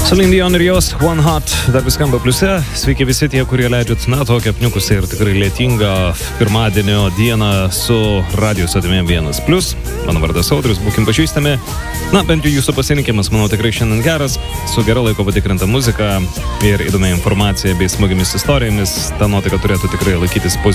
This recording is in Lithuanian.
Celine Dion ir jos One Hot dar vis skamba pliuse. Sveiki visi tie, kurie leidžiat tokią apniukusią ir tikrai lietingą pirmadienio dieną su Radio Stotimi 1+. Mano vardas Audrius, būkim pažįstami. Bent jau jūsų pasirinkimas, manau, tikrai šiandien geras, su gero laiko patikrinta muzika ir įdomia informacija bei smagiamis istorijomis. Ta nuotaika turėtų tikrai laikytis pozityviai.